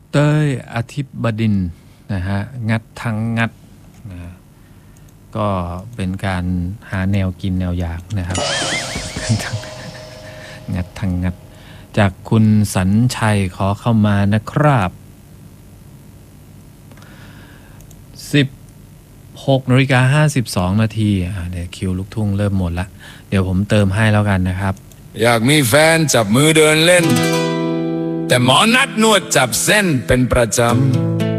เต้ยอาทิตย์บดินทร์นะฮะงัดทั้งงัดนะก็เป็นการหาแนวกินแนวอยากนะครับ งัดทั้งงัดจากคุณสัญชัยขอเข้ามานะครับ16:52 นาทีเดี๋ยวคิวลูกทุ่งเริ่มหมดละเดี๋ยวผมเติมให้แล้วกันนะครับอยากมีแฟนจับมือเดินเล่นแต่หมอนัดนวดจับเส้นเป็นประจำ